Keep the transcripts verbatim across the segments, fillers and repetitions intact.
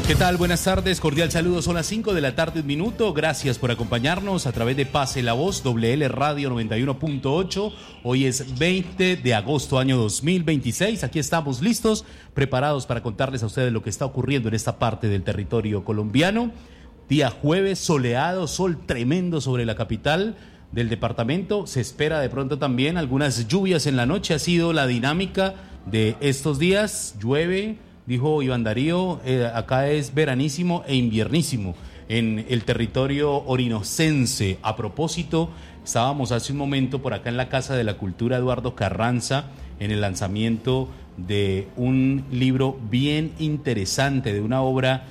¿Qué tal? Buenas tardes, cordial saludo, son las cinco de la tarde, un minuto. Gracias por acompañarnos a través de Pase la Voz, W L Radio noventa y uno punto ocho. Hoy es veinte de agosto, año dos mil veintiséis. Aquí estamos listos, preparados para contarles a ustedes lo que está ocurriendo en esta parte del territorio colombiano. Día jueves, soleado, sol tremendo sobre la capital del departamento. Se espera de pronto también algunas lluvias en la noche. Ha sido la dinámica de estos días. Llueve, dijo Iván Darío, eh, acá es veranísimo e inviernísimo en el territorio orinocense. A propósito, estábamos hace un momento por acá en la Casa de la Cultura Eduardo Carranza en el lanzamiento de un libro bien interesante, de una obra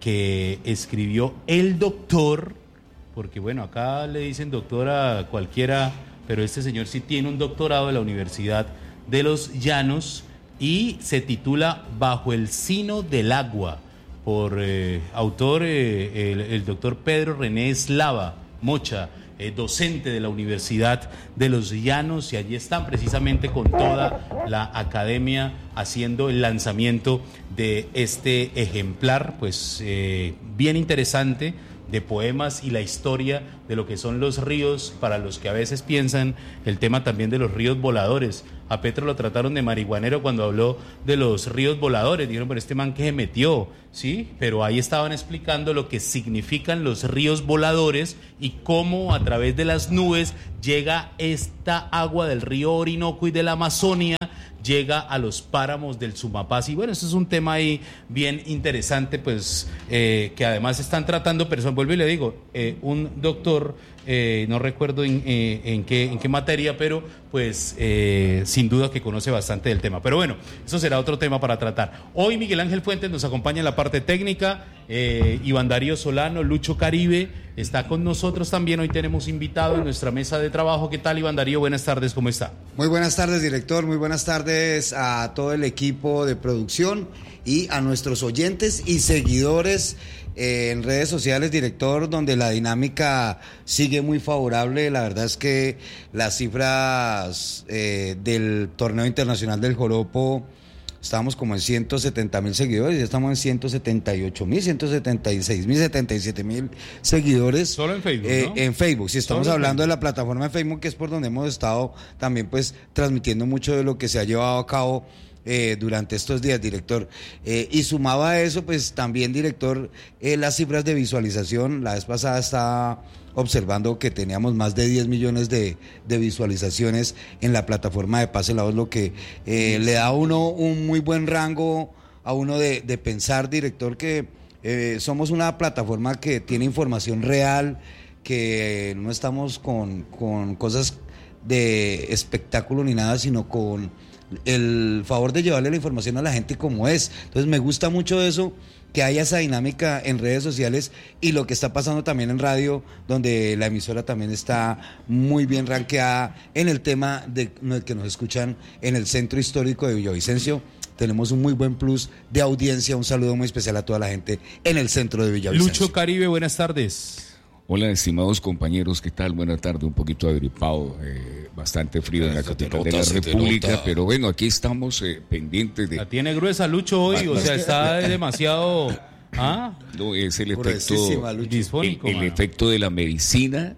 que escribió el doctor, porque bueno, acá le dicen doctor a cualquiera, pero este señor sí tiene un doctorado de la Universidad de los Llanos, y se titula Bajo el Sino del Agua, por eh, autor eh, el, el doctor Pedro René Eslava Mocha, eh, docente de la Universidad de los Llanos, y allí están precisamente con toda la academia haciendo el lanzamiento de este ejemplar, pues eh, bien interesante, de poemas y la historia de lo que son los ríos, para los que a veces piensan el tema también de los ríos voladores. A Petro lo trataron de marihuanero cuando habló de los ríos voladores, dijeron, pero este man que se metió, ¿sí? Pero ahí estaban explicando lo que significan los ríos voladores y cómo a través de las nubes llega esta agua del río Orinoco y de la Amazonia, llega a los páramos del Sumapaz. Y bueno, eso es un tema ahí bien interesante, pues eh, que además están tratando personas. Vuelvo y le digo, eh, un doctor, eh, no recuerdo en, eh, en, qué, en qué materia, pero pues eh, sin duda que conoce bastante del tema. Pero bueno, eso será otro tema para tratar. Hoy Miguel Ángel Fuentes nos acompaña en la parte técnica, eh, Iván Darío Solano, Lucho Caribe está con nosotros también. Hoy tenemos invitado en nuestra mesa de trabajo. ¿Qué tal, Iván Darío? Buenas tardes, ¿cómo está? Muy buenas tardes, director. Muy buenas tardes a todo el equipo de producción y a nuestros oyentes y seguidores eh, en redes sociales, director, donde la dinámica sigue muy favorable. La verdad es que las cifras eh, del torneo internacional del Joropo, estábamos como en ciento setenta mil seguidores, ya estamos en ciento setenta y ocho mil, ciento setenta y seis mil, setenta y siete mil seguidores. Solo en Facebook, eh, ¿no? En Facebook, si estamos Solo hablando de la plataforma de Facebook, que es por donde hemos estado también pues transmitiendo mucho de lo que se ha llevado a cabo Eh, durante estos días, director. Eh, y sumado a eso, pues también, director, eh, las cifras de visualización. La vez pasada estaba observando que teníamos más de diez millones de, de visualizaciones en la plataforma de Pase la Voz, lo que eh, le da a uno un muy buen rango a uno de, de pensar, director, que eh, somos una plataforma que tiene información real, que no estamos con, con cosas de espectáculo ni nada, sino con el favor de llevarle la información a la gente como es. Entonces me gusta mucho eso, que haya esa dinámica en redes sociales y lo que está pasando también en radio, donde la emisora también está muy bien rankeada en el tema de que nos escuchan en el centro histórico de Villavicencio. Tenemos un muy buen plus de audiencia. Un saludo muy especial a toda la gente en el centro de Villavicencio. Lucho Caribe, buenas tardes. Hola, estimados compañeros, ¿qué tal? Buena tarde, un poquito agripado, eh, bastante frío en la capital de la República, pero bueno, aquí estamos eh, pendientes de... La tiene gruesa Lucho hoy, o sea, está demasiado... ¿Ah? No, es el efecto, disfónico, el, el efecto de la medicina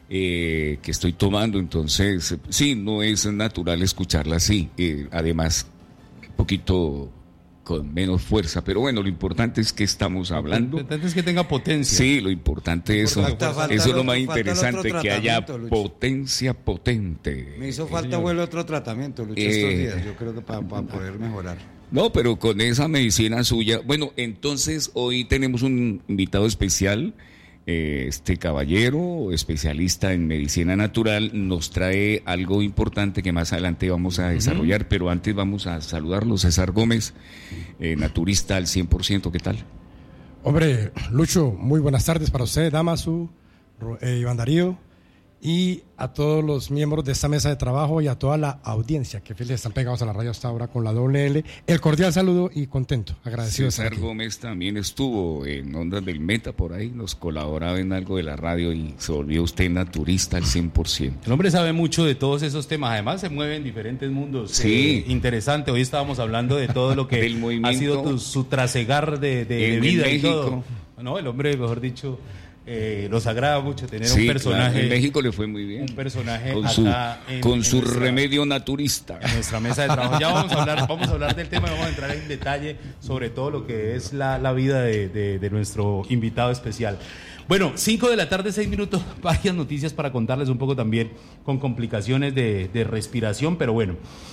eh, que estoy tomando, entonces, sí, no es natural escucharla así, eh, además, un poquito... con menos fuerza, pero bueno, lo importante es que estamos hablando. Lo importante es que tenga potencia. Sí, lo importante es eso, falta, falta eso es lo otro, más interesante, que haya Lucho. potencia potente. Me hizo falta vuelo otro tratamiento, Lucho, eh, estos días, yo creo que para pa poder mejorar. No, pero con esa medicina suya, bueno, entonces hoy tenemos un invitado especial. Este caballero, especialista en medicina natural, nos trae algo importante que más adelante vamos a desarrollar, uh-huh. Pero antes vamos a saludarlo. César Gómez, eh, naturista al cien por ciento, ¿qué tal? Hombre, Lucho, muy buenas tardes para usted, Damasu, eh, Iván Darío, y a todos los miembros de esta mesa de trabajo y a toda la audiencia que felices están pegados a la radio hasta ahora con la doble L. El cordial saludo y contento, agradecido. César Gómez también estuvo en Ondas del Meta por ahí, nos colaboraba en algo de la radio y se volvió usted naturista al cien por ciento. El hombre sabe mucho de todos esos temas, además se mueve en diferentes mundos. Sí. Eh, interesante, hoy estábamos hablando de todo lo que ha sido tu, su trasegar de, de, de vida México. Y todo. No, el hombre, mejor dicho... Eh, nos agrada mucho tener sí, un personaje. Claro, en México le fue muy bien. Un personaje con acá su, en, con en su nuestra, remedio naturista. En nuestra mesa de trabajo. Ya vamos a hablar, vamos a hablar del tema y vamos a entrar en detalle sobre todo lo que es la, la vida de, de, de nuestro invitado especial. Bueno, cinco de la tarde, seis minutos, varias noticias para contarles un poco también con complicaciones de, de respiración, pero bueno.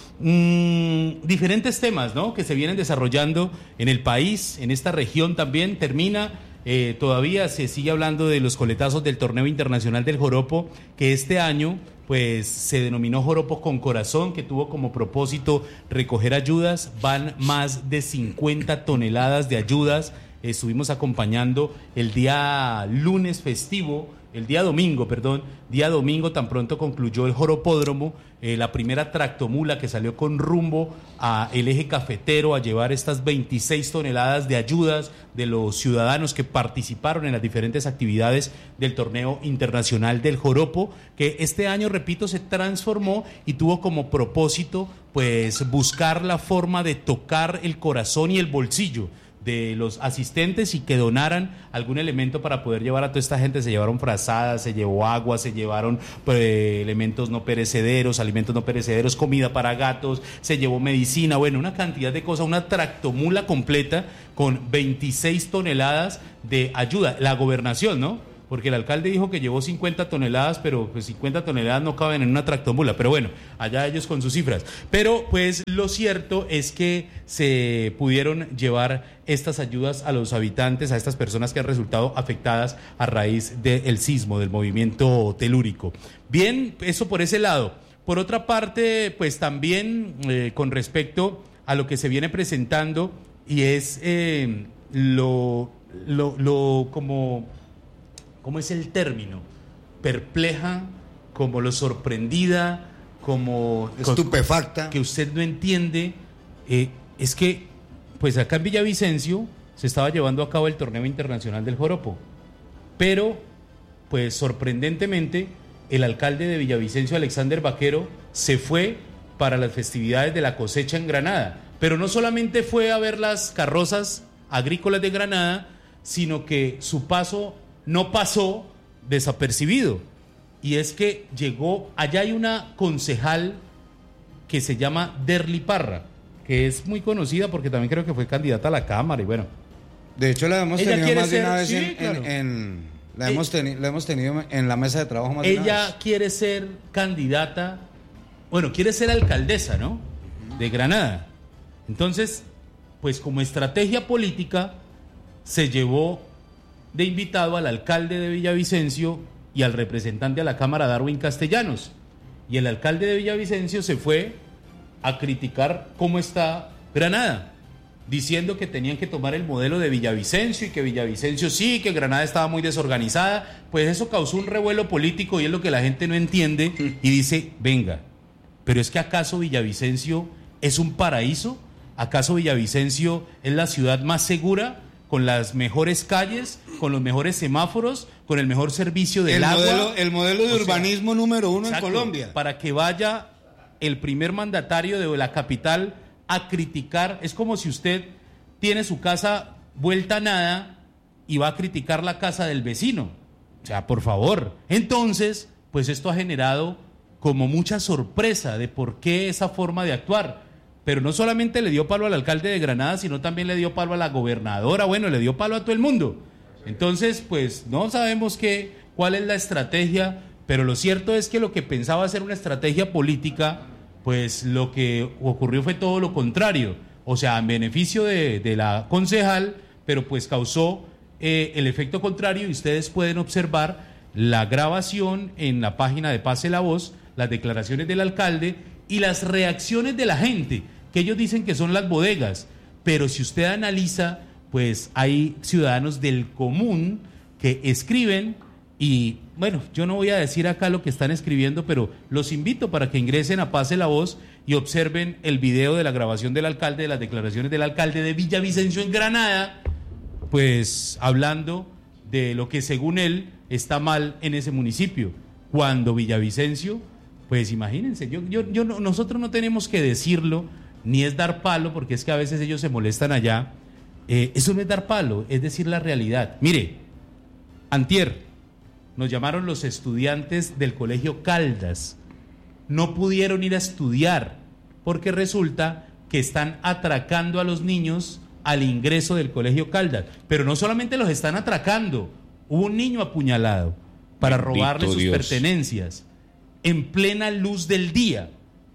Mm, diferentes temas, ¿no? Que se vienen desarrollando en el país, en esta región también. Termina. Eh, todavía se sigue hablando de los coletazos del Torneo Internacional del Joropo, que este año pues se denominó Joropo con Corazón, que tuvo como propósito recoger ayudas. Van más de cincuenta toneladas de ayudas. Eh, estuvimos acompañando el día lunes festivo, el día domingo, perdón, día domingo tan pronto concluyó el Joropódromo, eh, la primera tractomula que salió con rumbo a el eje cafetero a llevar estas veintiséis toneladas de ayudas de los ciudadanos que participaron en las diferentes actividades del torneo internacional del Joropo, que este año, repito, se transformó y tuvo como propósito pues buscar la forma de tocar el corazón y el bolsillo de los asistentes y que donaran algún elemento para poder llevar a toda esta gente. Se llevaron frazadas, se llevó agua, se llevaron pues, elementos no perecederos, alimentos no perecederos, comida para gatos, se llevó medicina, bueno, una cantidad de cosas, una tractomula completa con veintiséis toneladas de ayuda. La gobernación, ¿no? Porque el alcalde dijo que llevó cincuenta toneladas, pero pues cincuenta toneladas no caben en una tractomula, pero bueno, allá ellos con sus cifras. Pero pues lo cierto es que se pudieron llevar estas ayudas a los habitantes, a estas personas que han resultado afectadas a raíz del sismo, del movimiento telúrico. Bien, eso por ese lado. Por otra parte, pues también eh, con respecto a lo que se viene presentando y es eh, lo, lo, lo como... ¿Cómo es el término? Perpleja, como lo sorprendida, como... estupefacta. Que usted no entiende. Eh, es que, pues acá en Villavicencio se estaba llevando a cabo el Torneo Internacional del Joropo. Pero, pues sorprendentemente, el alcalde de Villavicencio, Alexander Vaquero, se fue para las festividades de la cosecha en Granada. Pero no solamente fue a ver las carrozas agrícolas de Granada, sino que su paso... no pasó desapercibido, y es que llegó, allá hay una concejal que se llama Derly Parra, que es muy conocida porque también creo que fue candidata a la Cámara, y bueno. De hecho la hemos tenido más de una vez sí, en, claro. en, en la, hemos teni, la hemos tenido en la mesa de trabajo más de una vez. Ella quiere ser candidata, bueno, quiere ser alcaldesa, ¿no? De Granada. Entonces, pues como estrategia política, se llevó de invitado al alcalde de Villavicencio y al representante a la Cámara, Darwin Castellanos. Y el alcalde de Villavicencio se fue a criticar cómo está Granada, diciendo que tenían que tomar el modelo de Villavicencio y que Villavicencio sí, que Granada estaba muy desorganizada. Pues eso causó un revuelo político y es lo que la gente no entiende y dice, venga, pero es que ¿acaso Villavicencio es un paraíso? ¿Acaso Villavicencio es la ciudad más segura? Con las mejores calles, con los mejores semáforos, con el mejor servicio del el agua. Modelo, el modelo de o urbanismo sea, número uno exacto, en Colombia. Para que vaya el primer mandatario de la capital a criticar. Es como si usted tiene su casa vuelta a nada y va a criticar la casa del vecino. O sea, por favor. Entonces, pues esto ha generado como mucha sorpresa de por qué esa forma de actuar. Pero no solamente le dio palo al alcalde de Granada, sino también le dio palo a la gobernadora, bueno, le dio palo a todo el mundo. Entonces, pues no sabemos qué, cuál es la estrategia, pero lo cierto es que lo que pensaba ser una estrategia política, pues lo que ocurrió fue todo lo contrario. O sea, en beneficio de, de la concejal, pero pues causó eh, el efecto contrario, y ustedes pueden observar la grabación en la página de Pase la Voz, las declaraciones del alcalde y las reacciones de la gente, que ellos dicen que son las bodegas, pero si usted analiza, pues hay ciudadanos del común que escriben y bueno, yo no voy a decir acá lo que están escribiendo, pero los invito para que ingresen a Pase la Voz y observen el video de la grabación del alcalde, de las declaraciones del alcalde de Villavicencio en Granada, pues hablando de lo que según él está mal en ese municipio, cuando Villavicencio, pues imagínense, yo, yo, yo no, nosotros no tenemos que decirlo, ni es dar palo, porque es que a veces ellos se molestan allá, eh, eso no es dar palo, es decir la realidad. Mire, antier nos llamaron los estudiantes del colegio Caldas, no pudieron ir a estudiar, porque resulta que están atracando a los niños al ingreso del colegio Caldas, pero no solamente los están atracando, hubo un niño apuñalado para Bendito robarle sus Dios. pertenencias, en plena luz del día,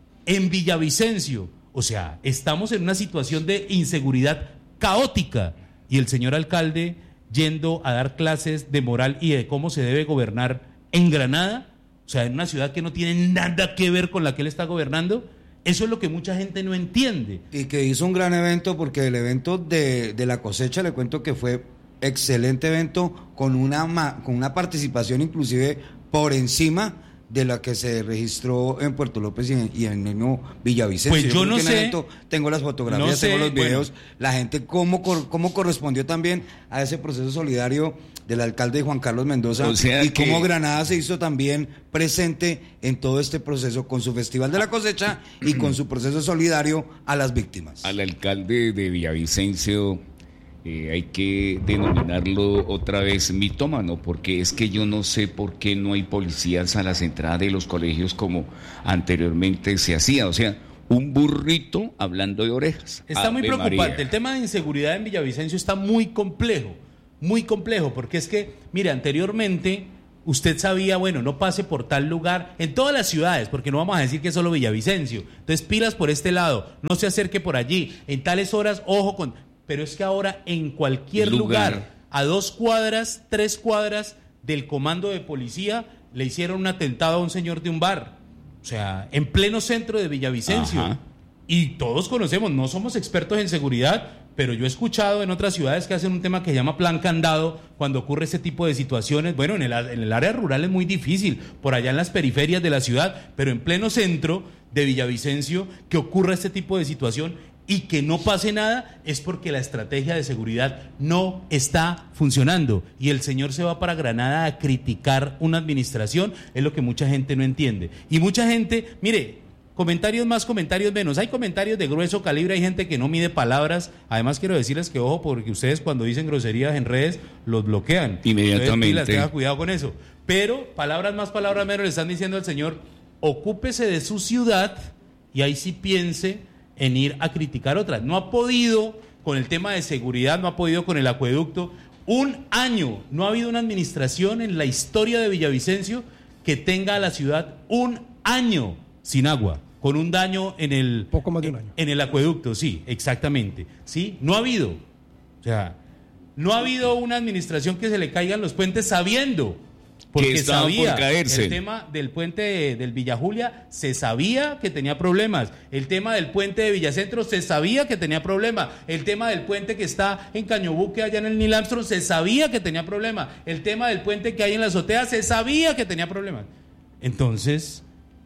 en Villavicencio. O sea, estamos en una situación de inseguridad caótica y el señor alcalde yendo a dar clases de moral y de cómo se debe gobernar en Granada, o sea, en una ciudad que no tiene nada que ver con la que él está gobernando. Eso es lo que mucha gente no entiende. Y que hizo un gran evento, porque el evento de, de la cosecha, le cuento que fue excelente evento, con una, ma- con una participación inclusive por encima de la que se registró en Puerto López y en, y en el mismo Villavicencio. Pues yo creo no que en el sé, evento tengo las fotografías, no sé, tengo los videos, bueno. la gente cómo, cor- cómo correspondió también a ese proceso solidario del alcalde Juan Carlos Mendoza, O sea y que- cómo Granada se hizo también presente en todo este proceso con su Festival de la Cosecha y con su proceso solidario a las víctimas. Al alcalde de Villavicencio eh, hay que denominarlo otra vez mitómano, porque es que yo no sé por qué no hay policías a las entradas de los colegios como anteriormente se hacía. O sea, un burrito hablando de orejas. Está muy Ave preocupante. María. El tema de inseguridad en Villavicencio está muy complejo, muy complejo, porque es que, mire, anteriormente usted sabía, bueno, no pase por tal lugar, en todas las ciudades, porque no vamos a decir que es solo Villavicencio. Entonces, pilas por este lado, no se acerque por allí, en tales horas, ojo con... Pero es que ahora en cualquier lugar, Lugar. a dos cuadras, tres cuadras del comando de policía, le hicieron un atentado a un señor de un bar. O sea, en pleno centro de Villavicencio. Ajá. Y todos conocemos, no somos expertos en seguridad, pero yo he escuchado en otras ciudades que hacen un tema que se llama plan candado cuando ocurre ese tipo de situaciones. Bueno, en el, en el área rural es muy difícil, por allá en las periferias de la ciudad, pero en pleno centro de Villavicencio, que ocurra este tipo de situación y que no pase nada, es porque la estrategia de seguridad no está funcionando. Y el señor se va para Granada a criticar una administración, es lo que mucha gente no entiende. Y mucha gente, mire, comentarios más, comentarios menos. Hay comentarios de grueso calibre, hay gente que no mide palabras. Además, quiero decirles que, ojo, porque ustedes cuando dicen groserías en redes, los bloquean. Inmediatamente. Entonces, pilas, tenga cuidado con eso. Pero, palabras más, palabras menos, le están diciendo al señor, ocúpese de su ciudad y ahí sí piense en ir a criticar otras. No ha podido con el tema de seguridad, no ha podido con el acueducto. Un año, no ha habido una administración en la historia de Villavicencio que tenga a la ciudad un año sin agua, con un daño en el... Poco más de un año. En el acueducto, sí, exactamente. Sí, no ha habido. O sea, no ha habido una administración que se le caigan los puentes sabiendo... Porque Que estaban por sabía, caerse. el tema del puente de, del Villa Julia se sabía que tenía problemas, el tema del puente de Villacentro se sabía que tenía problemas, el tema del puente que está en Cañobuque allá en el Neil Armstrong se sabía que tenía problemas, el tema del puente que hay en la azotea se sabía que tenía problemas. Entonces,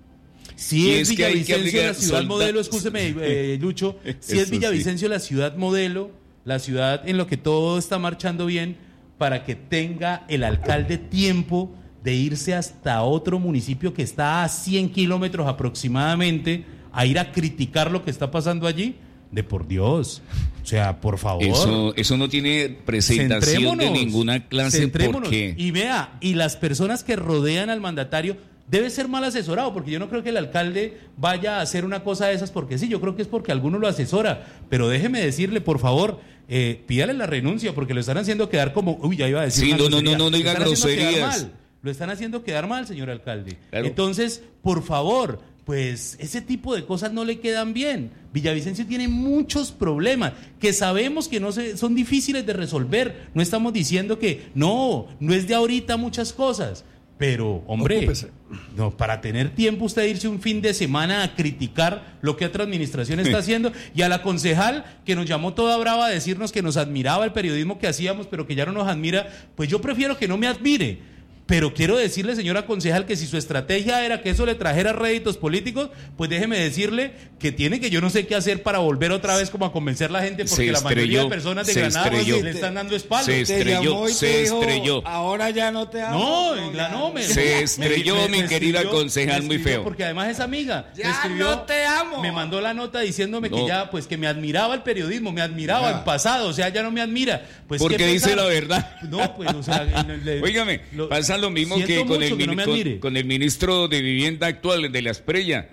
si Y es, es que hay que Villavicencio la obligar ciudad solda- modelo, escúcheme, eh, Lucho, si Eso es Villavicencio la ciudad modelo, la ciudad en lo que todo está marchando bien, para que tenga el alcalde tiempo de irse hasta otro municipio que está a cien kilómetros aproximadamente a ir a criticar lo que está pasando allí, de por Dios, o sea, por favor. Eso, eso no tiene presentación de Centrémonos, ninguna clase. centrémonos. Porque Y vea, y las personas que rodean al mandatario debe ser mal asesorado, porque yo no creo que el alcalde vaya a hacer una cosa de esas porque sí, yo creo que es porque alguno lo asesora, pero déjeme decirle, por favor, eh, pídale la renuncia, porque lo están haciendo quedar como, uy, ya iba a decir Sí, una no, no, grosería. no, no Lo diga están haciendo quedar groserías. mal, lo están haciendo quedar mal, señor alcalde. Claro. Entonces, por favor, pues ese tipo de cosas no le quedan bien. Villavicencio tiene muchos problemas que sabemos que no se, son difíciles de resolver. No estamos diciendo que no, no es de ahorita muchas cosas. Pero, hombre, Ocúpese. no, para tener tiempo usted irse un fin de semana a criticar lo que otra administración está haciendo, y a la concejal que nos llamó toda brava a decirnos que nos admiraba el periodismo que hacíamos, pero que ya no nos admira, pues yo prefiero que no me admire, Pero quiero decirle, señora concejal, que si su estrategia era que eso le trajera réditos políticos, pues déjeme decirle que tiene que yo no sé qué hacer para volver otra vez como a convencer a la gente, porque la mayoría de personas de Granada estrelló, le están dando espalda. Se estrelló, se dijo, estrelló. Ahora ya no te amo. No, no, la, no, me, se estrelló, me, me, mi me querida escribió, concejal, muy feo. Porque además es amiga. Ya me escribió, no te amo. Me mandó la nota diciéndome no. que ya, pues que me admiraba el periodismo, me admiraba en pasado, o sea, ya no me admira. Pues, porque dice la verdad. No, pues, o sea, le, Óigame, lo, pasa lo mismo que con el, que no con, con el ministro de Vivienda actual, de la Esprella.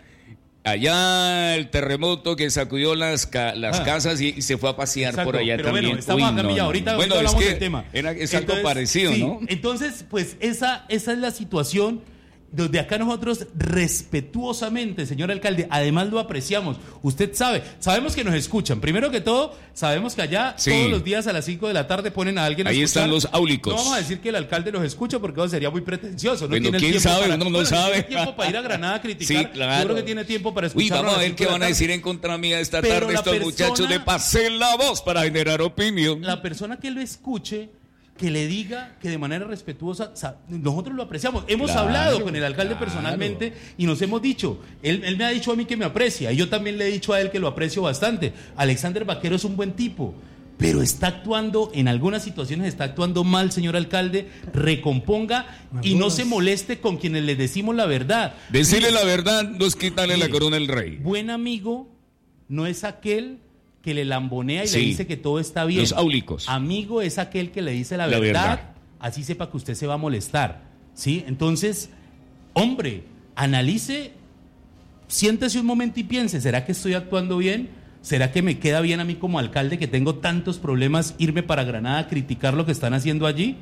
Allá el terremoto que sacudió las, ca, las ah, casas y, y se fue a pasear exacto, por allá pero también. Bueno, estamos Uy, acá, no, mira, no, ahorita, bueno, ahorita hablamos es que del tema. Era, es entonces, algo parecido, sí, ¿no? Entonces, pues esa, esa es la situación. Desde acá nosotros respetuosamente, señor alcalde, además lo apreciamos. Usted sabe, sabemos que nos escuchan. Primero que todo, sabemos que allá sí. todos los días a las cinco de la tarde ponen a alguien a Ahí escuchar. están los áulicos. No vamos a decir que el alcalde nos escucha porque eso sería muy pretencioso. No bueno, tiene ¿quién tiempo sabe? para, Uno no bueno, sabe. No tiene tiempo para ir a Granada a criticar. Sí, claro. Yo creo que tiene tiempo para escuchar. Uy, vamos a ver qué van a decir en contra mía esta Pero tarde estos persona, muchachos de Pase la Voz para generar opinión. La persona que lo escuche, que le diga que de manera respetuosa, nosotros lo apreciamos. Hemos claro, hablado con el alcalde claro. personalmente y nos hemos dicho, él, él me ha dicho a mí que me aprecia y yo también le he dicho a él que lo aprecio bastante. Alexander Vaquero es un buen tipo, pero está actuando, en algunas situaciones está actuando mal, señor alcalde. Recomponga y no se moleste con quienes le decimos la verdad. Decirle mire, la verdad no es quitarle mire, la corona al rey. Buen amigo no es aquel que le lambonea y sí, le dice que todo está bien. Los áulicos. Amigo es aquel que le dice la, la verdad, verdad, así sepa que usted se va a molestar, ¿sí? Entonces, hombre, analice, siéntese un momento y piense, ¿será que estoy actuando bien? ¿Será que me queda bien a mí como alcalde, que tengo tantos problemas, irme para Granada a criticar lo que están haciendo allí?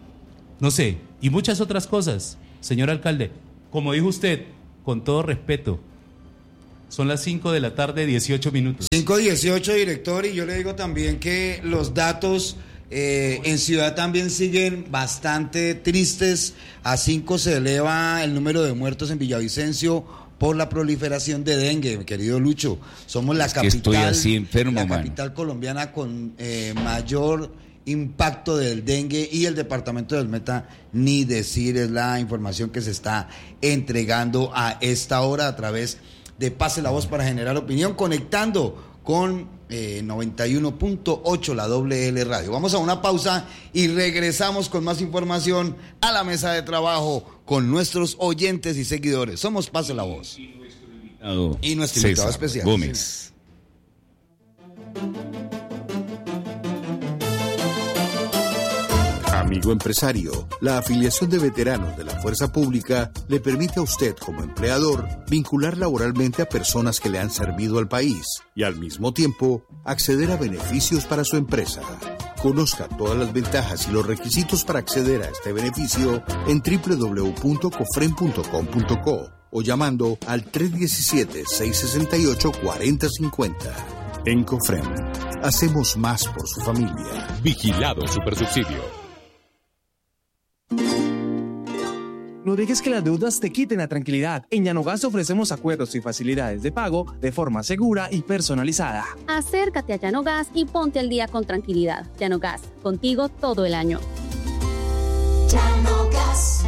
No sé, y muchas otras cosas, señor alcalde. Como dijo usted, con todo respeto, son las cinco de la tarde, dieciocho minutos. cinco dieciocho, director, y yo le digo también que los datos eh, en Ciudad también siguen bastante tristes. A cinco se eleva el número de muertos en Villavicencio por la proliferación de dengue, mi querido Lucho. Somos la es capital, que estoy así enfermo, la man. capital colombiana con eh, mayor impacto del dengue, y el departamento del Meta, ni decir, es la información que se está entregando a esta hora a través de Pase la Voz para generar opinión, conectando con eh, noventa y uno punto ocho la doble L Radio. Vamos a una pausa y regresamos con más información a la mesa de trabajo con nuestros oyentes y seguidores. Somos Pase la Voz. Y nuestro invitado, y nuestro invitado especial, Gómez. Amigo empresario, la afiliación de veteranos de la Fuerza Pública le permite a usted, como empleador, vincular laboralmente a personas que le han servido al país y al mismo tiempo acceder a beneficios para su empresa. Conozca todas las ventajas y los requisitos para acceder a este beneficio en doble u doble u doble u punto cofren punto com punto co o llamando al tres uno siete, seis seis ocho, cuatro cero cinco cero. En Cofrem, hacemos más por su familia. Vigilado Supersubsidio. No dejes que las deudas te quiten la tranquilidad. En Llanogas ofrecemos acuerdos y facilidades de pago de forma segura y personalizada. Acércate a Llanogas y ponte al día con tranquilidad. Llanogas, contigo todo el año. Llanogas.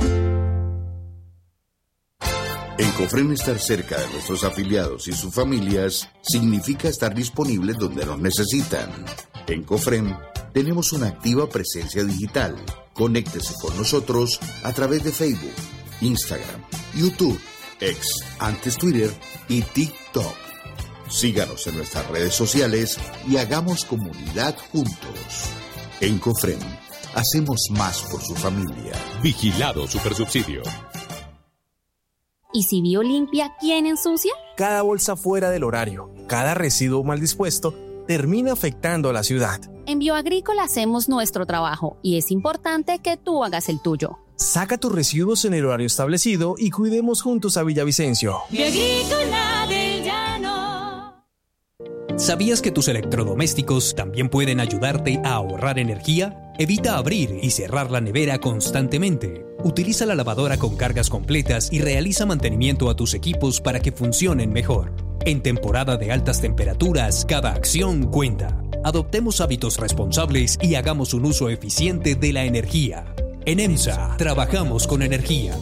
En Cofren, estar cerca de nuestros afiliados y sus familias significa estar disponibles donde nos necesitan. En Cofren tenemos una activa presencia digital. Conéctese con nosotros a través de Facebook, Instagram, YouTube, X, antes Twitter y TikTok. Síganos en nuestras redes sociales y hagamos comunidad juntos. En Cofren, hacemos más por su familia. Vigilado Supersubsidio. ¿Y si Biolimpia quién ensucia? Cada bolsa fuera del horario, cada residuo mal dispuesto, termina afectando a la ciudad. En Bioagrícola hacemos nuestro trabajo y es importante que tú hagas el tuyo. Saca tus residuos en el horario establecido y cuidemos juntos a Villavicencio. Bioagrícola del Llano. ¿Sabías que tus electrodomésticos también pueden ayudarte a ahorrar energía? Evita abrir y cerrar la nevera constantemente. Utiliza la lavadora con cargas completas y realiza mantenimiento a tus equipos para que funcionen mejor. En temporada de altas temperaturas, cada acción cuenta. Adoptemos hábitos responsables y hagamos un uso eficiente de la energía. En EMSA, trabajamos con energía.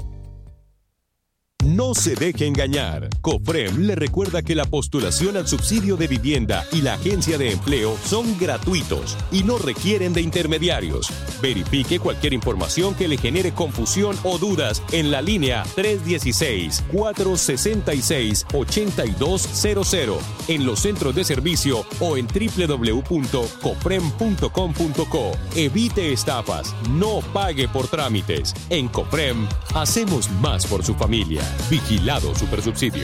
No se deje engañar. COFREM le recuerda que la postulación al subsidio de vivienda y la agencia de empleo son gratuitos y no requieren de intermediarios. Verifique cualquier información que le genere confusión o dudas en la línea tres uno seis, cuatro seis seis, ocho dos cero cero, en los centros de servicio o en doble u doble u doble u punto cofrem punto com punto co. Evite estafas, no pague por trámites. En COFREM hacemos más por su familia. Vigilado Supersubsidio.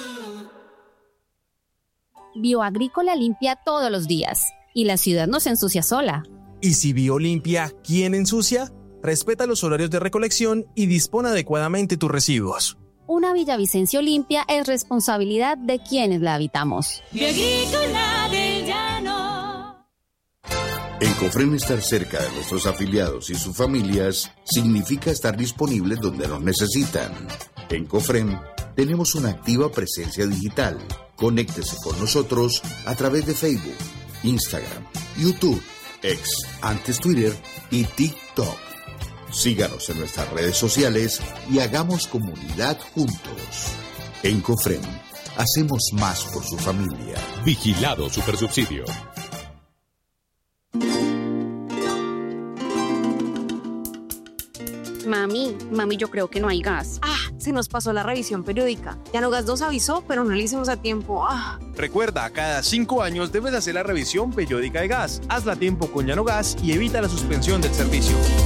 Bioagrícola limpia todos los días y la ciudad no se ensucia sola. Y si Bio limpia, ¿quién ensucia? Respeta los horarios de recolección y dispone adecuadamente tus residuos. Una Villavicencio limpia es responsabilidad de quienes la habitamos. Bioagrícola del Llano. En COFREM, estar cerca de nuestros afiliados y sus familias significa estar disponibles donde nos necesitan. En COFREM tenemos una activa presencia digital. Conéctese con nosotros a través de Facebook, Instagram, YouTube, X, antes Twitter y TikTok. Síganos en nuestras redes sociales y hagamos comunidad juntos. En COFREM hacemos más por su familia. Vigilado Supersubsidio. Mami, mami, yo creo que no hay gas. Ah, se nos pasó la revisión periódica. Llanogas nos avisó, pero no lo hicimos a tiempo. Ah. Recuerda, cada cinco años debes hacer la revisión periódica de gas. Hazla a tiempo con Llanogas y evita la suspensión del servicio.